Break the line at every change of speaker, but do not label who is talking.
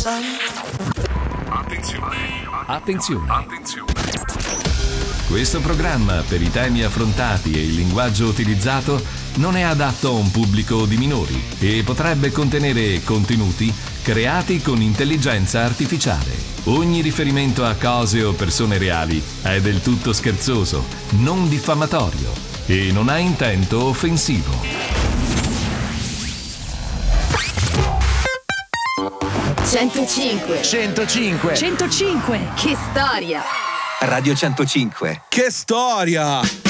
Attenzione. Questo programma, per i temi affrontati e il linguaggio utilizzato, non è adatto a un pubblico di minori e potrebbe contenere contenuti creati con intelligenza artificiale. Ogni riferimento a cose o persone reali è del tutto scherzoso, non diffamatorio e non ha intento offensivo.
105.
105.
105. Che storia!
Radio 105.
Che storia!